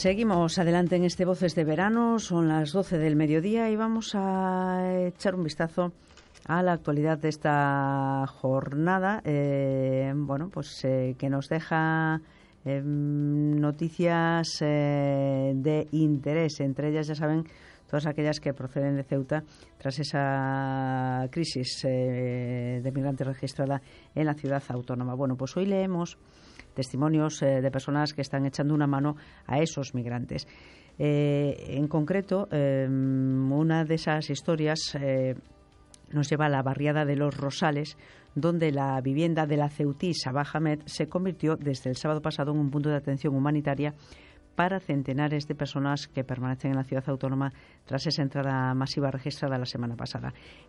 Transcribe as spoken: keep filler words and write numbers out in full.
Seguimos adelante en este Voces de Verano, son las doce del mediodía y vamos a echar un vistazo a la actualidad de esta jornada, eh, bueno, pues eh, que nos deja eh, noticias eh, de interés, entre ellas, ya saben, todas aquellas que proceden de Ceuta tras esa crisis eh, de migrantes registrada en la ciudad autónoma. Bueno, pues hoy leemos testimonios eh, de personas que están echando una mano a esos migrantes. Eh, en concreto, eh, una de esas historias eh, nos lleva a la barriada de Los Rosales, donde la vivienda de la ceutí Sabah Ahmed se convirtió desde el sábado pasado en un punto de atención humanitaria para centenares de personas que permanecen en la ciudad autónoma tras esa entrada masiva registrada la semana pasada.